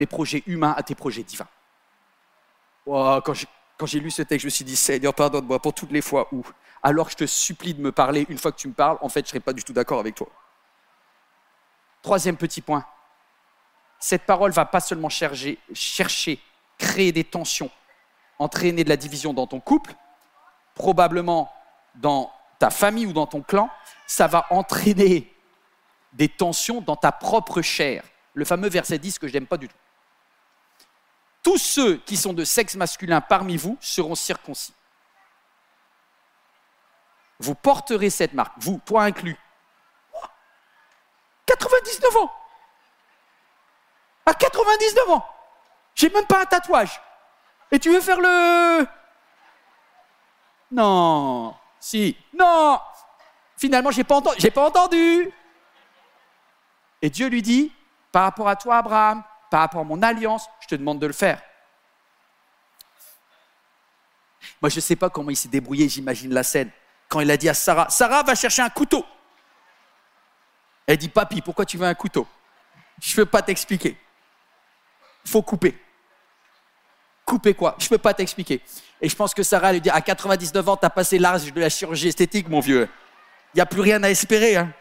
tes projets humains à tes projets divins. Oh, quand j'ai lu ce texte, je me suis dit, Seigneur, pardonne-moi pour toutes les fois où, alors que je te supplie de me parler, une fois que tu me parles, en fait, je ne serai pas du tout d'accord avec toi. Troisième petit point, cette parole ne va pas seulement chercher, créer des tensions, entraîner de la division dans ton couple, probablement dans ta famille ou dans ton clan, ça va entraîner des tensions dans ta propre chair. Le fameux verset 10 que je n'aime pas du tout. Tous ceux qui sont de sexe masculin parmi vous seront circoncis. Vous porterez cette marque, vous, toi inclus. 99 ans. À 99 ans, j'ai même pas un tatouage. Et tu veux faire le... Non, si, non. Finalement, j'ai pas entendu. Et Dieu lui dit, par rapport à toi, Abraham, par rapport à mon alliance, je te demande de le faire. Moi, je ne sais pas comment il s'est débrouillé, j'imagine la scène. Quand il a dit à Sarah, Sarah va chercher un couteau. Elle dit, papy, pourquoi tu veux un couteau? Je ne peux pas t'expliquer. Il faut couper. Couper quoi? Je ne peux pas t'expliquer. Et je pense que Sarah lui dit, à 99 ans, tu as passé l'âge de la chirurgie esthétique, mon vieux. Il n'y a plus rien à espérer. Hein.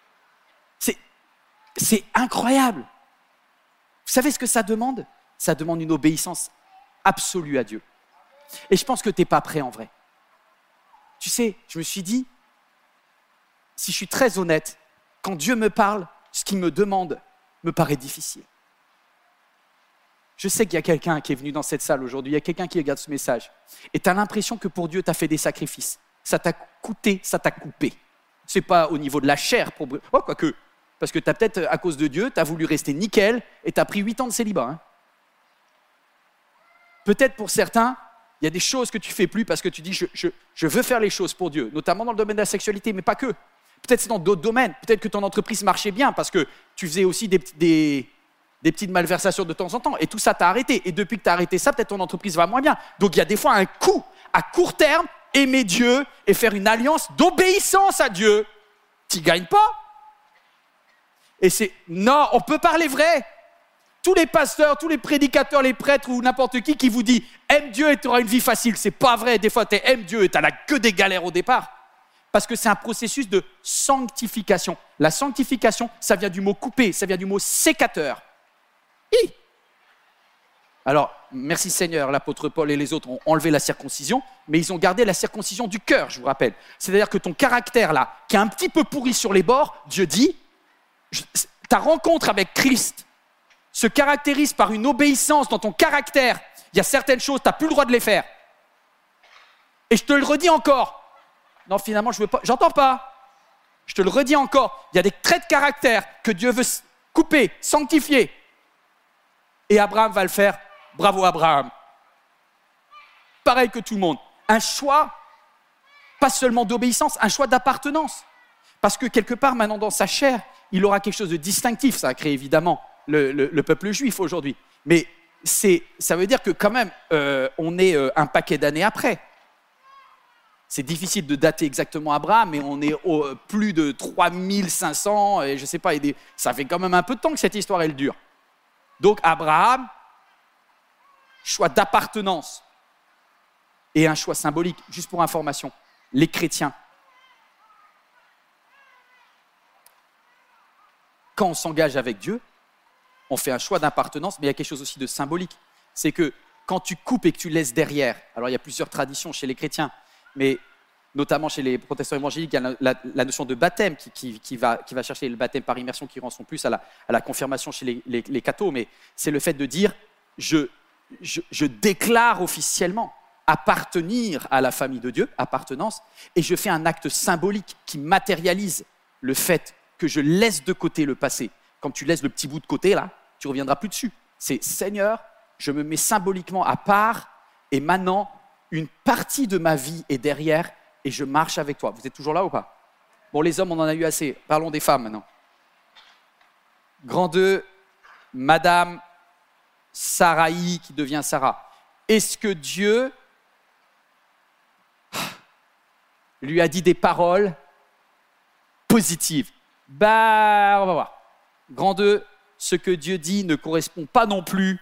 C'est incroyable. Vous savez ce que ça demande? Ça demande une obéissance absolue à Dieu. Et je pense que tu n'es pas prêt en vrai. Tu sais, je me suis dit, si je suis très honnête, quand Dieu me parle, ce qu'il me demande me paraît difficile. Je sais qu'il y a quelqu'un qui est venu dans cette salle aujourd'hui, il y a quelqu'un qui regarde ce message, et tu as l'impression que pour Dieu, tu as fait des sacrifices. Ça t'a coûté, ça t'a coupé. Ce n'est pas au niveau de la chair, quoique, parce que tu as peut-être, à cause de Dieu, tu as voulu rester nickel, et tu as pris 8 ans de célibat. Hein. Peut-être pour certains, il y a des choses que tu ne fais plus parce que tu dis je veux faire les choses pour Dieu, notamment dans le domaine de la sexualité, mais pas que. Peut-être c'est dans d'autres domaines. Peut-être que ton entreprise marchait bien parce que tu faisais aussi des petites malversations de temps en temps et tout ça t'a arrêté. Et depuis que tu as arrêté ça, peut-être ton entreprise va moins bien. Donc il y a des fois un coût à court terme, aimer Dieu et faire une alliance d'obéissance à Dieu. Tu ne gagnes pas. Et non, on peut parler vrai. Tous les pasteurs, tous les prédicateurs, les prêtres ou n'importe qui vous dit « aime Dieu et tu auras une vie facile ». C'est pas vrai. Des fois, tu aimes Dieu et tu n'as que des galères au départ. Parce que c'est un processus de sanctification. La sanctification, ça vient du mot « couper », ça vient du mot « sécateur ». Alors, merci Seigneur, l'apôtre Paul et les autres ont enlevé la circoncision, mais ils ont gardé la circoncision du cœur, je vous rappelle. C'est-à-dire que ton caractère, là, qui est un petit peu pourri sur les bords, Dieu dit, ta rencontre avec Christ se caractérise par une obéissance dans ton caractère. Il y a certaines choses, tu n'as plus le droit de les faire. Et je te le redis encore. Non, finalement, je veux pas. J'entends pas. Je te le redis encore. Il y a des traits de caractère que Dieu veut couper, sanctifier. Et Abraham va le faire. Bravo Abraham. Pareil que tout le monde. Un choix, pas seulement d'obéissance, un choix d'appartenance. Parce que quelque part, maintenant, dans sa chair, il aura quelque chose de distinctif. Ça a créé évidemment le peuple juif aujourd'hui. Mais ça veut dire que quand même, on est un paquet d'années après. C'est difficile de dater exactement Abraham, mais on est plus de 3500, et je ne sais pas, ça fait quand même un peu de temps que cette histoire, elle dure. Donc Abraham, choix d'appartenance et un choix symbolique. Juste pour information, les chrétiens, quand on s'engage avec Dieu, on fait un choix d'appartenance, mais il y a quelque chose aussi de symbolique. C'est que quand tu coupes et que tu laisses derrière, alors il y a plusieurs traditions chez les chrétiens, mais notamment chez les protestants évangéliques, il y a la notion de baptême qui va chercher le baptême par immersion qui renvoie plus à la confirmation chez les cathos, mais c'est le fait de dire je déclare officiellement appartenir à la famille de Dieu, appartenance, et je fais un acte symbolique qui matérialise le fait que je laisse de côté le passé. Quand tu laisses le petit bout de côté, là, tu ne reviendras plus dessus. C'est Seigneur, je me mets symboliquement à part, et maintenant, une partie de ma vie est derrière, et je marche avec toi. Vous êtes toujours là ou pas? Bon, les hommes, on en a eu assez. Parlons des femmes maintenant. Grand 2, Madame Saraï qui devient Sarah. Est-ce que Dieu lui a dit des paroles positives? On va voir. Grand 2, ce que Dieu dit ne correspond pas non plus